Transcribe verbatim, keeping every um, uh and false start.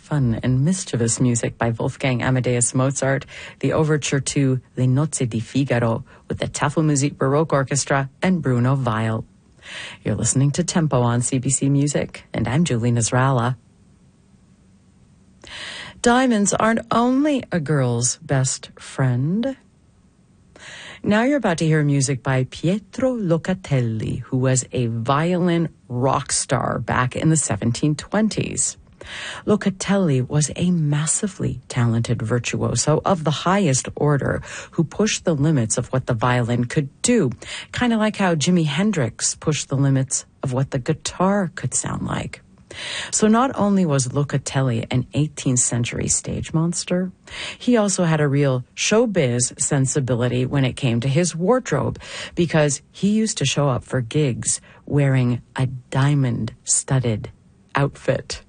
fun and mischievous music by Wolfgang Amadeus Mozart, the overture to Le Nozze di Figaro with the Tafelmusik Baroque Orchestra and Bruno Weil. You're listening to Tempo on C B C Music, and I'm Julie Nasrallah. Diamonds aren't only a girl's best friend. Now you're about to hear music by Pietro Locatelli, who was a violin rock star back in the seventeen twenties. Locatelli was a massively talented virtuoso of the highest order who pushed the limits of what the violin could do, kind of like how Jimi Hendrix pushed the limits of what the guitar could sound like. So not only was Locatelli an eighteenth century stage monster, he also had a real showbiz sensibility when it came to his wardrobe, because he used to show up for gigs wearing a diamond-studded outfit.